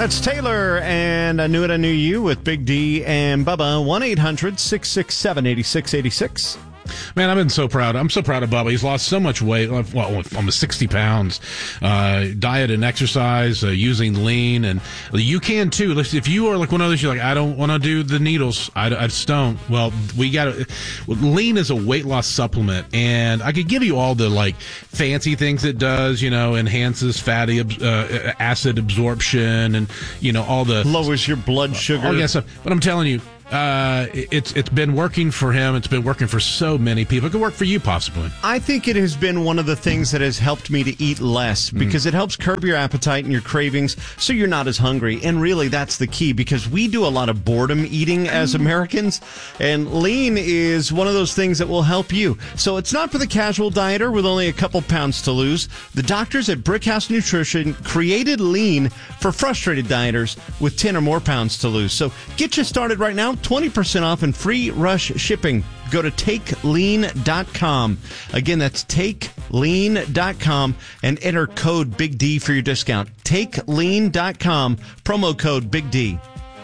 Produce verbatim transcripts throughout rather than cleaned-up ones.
That's Taylor, and I Knew It, I Knew You with Big D and Bubba. one eight hundred six six seven eight six eight six. Man, I've been so proud. I'm so proud of Bubba. He's lost so much weight, well, almost sixty pounds. Uh, diet and exercise, uh, using lean, and you can too. If you are like one of those, you're like, I don't want to do the needles. I, I just don't. Well, we got to. Lean is a weight loss supplement, and I could give you all the like fancy things it does. You know, enhances fatty uh, acid absorption, and you know all the lowers your blood sugar. All that stuff. But I'm telling you. Uh, it's it's been working for him. It's been working for so many people. It could work for you, possibly. I think it has been one of the things that has helped me to eat less because mm. it helps curb your appetite and your cravings so you're not as hungry. And really, that's the key because we do a lot of boredom eating as Americans, and lean is one of those things that will help you. So it's not for the casual dieter with only a couple pounds to lose. The doctors at Brickhouse Nutrition created lean for frustrated dieters with ten or more pounds to lose. So get you started right now. twenty percent off and free rush shipping. Go to take lean dot com. Again, that's take lean dot com and enter code Big D for your discount. take lean dot com, promo code Big D.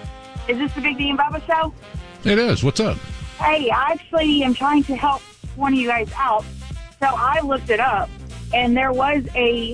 Is this the Big D and Bubba show? It is. What's up? Hey, I actually am trying to help one of you guys out. So I looked it up, and there was a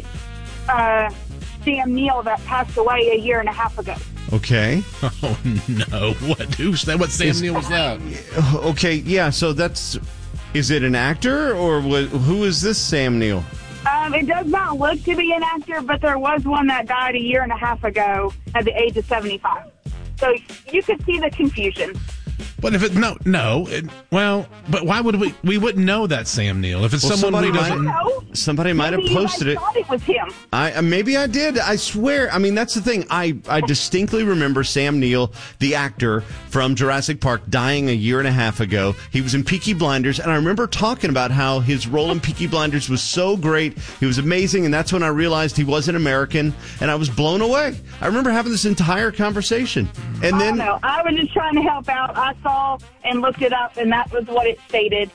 uh, Sam Neill that passed away a year and a half ago. Okay. Oh, no. What? Who's that? What Sam Neill was that? Okay, yeah, so that's... Is it an actor, or what, who is this Sam Neill? Um, it does not look to be an actor, but there was one that died a year and a half ago at the age of seventy-five. So you could see the confusion. But if it no no it, well, but why would we we wouldn't know that Sam Neill if it's well, someone we might, doesn't know. Somebody might maybe have posted you guys it. Thought it was him. I maybe I did. I swear. I mean, that's the thing. I I distinctly remember Sam Neill, the actor from Jurassic Park, dying a year and a half ago. He was in Peaky Blinders, and I remember talking about how his role in Peaky Blinders was so great. He was amazing, and that's when I realized he wasn't American, and I was blown away. I remember having this entire conversation, and then I don't know. I was just trying to help out. I saw and looked it up, and that was what it stated.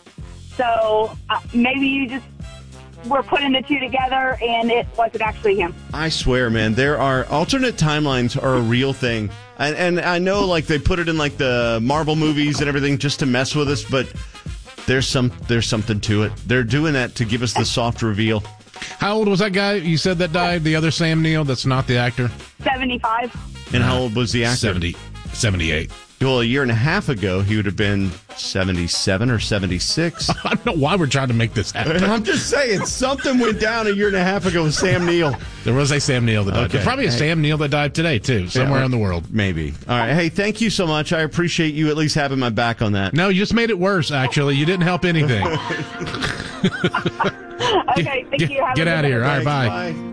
So uh, maybe you just were putting the two together, and it wasn't actually him. I swear, man, there are alternate timelines are a real thing, and, and I know like they put it in like the Marvel movies and everything just to mess with us, but there's some there's something to it. They're doing that to give us the soft reveal. How old was that guy you said that died? The other Sam Neill that's not the actor? seventy-five. And how old was the actor? seventy, seventy-eight. Well, a year and a half ago, he would have been seventy-seven or seventy-six. I don't know why we're trying to make this happen. I'm just saying, something went down a year and a half ago with Sam Neill. There was a Sam Neill that died. Okay. There's probably a hey. Sam Neill that died today, too, somewhere yeah, in the world. Maybe. All right. Hey, thank you so much. I appreciate you at least having my back on that. No, you just made it worse, actually. You didn't help anything. Okay, thank get, you. Have get a out good of here. day. All right, bye. Bye.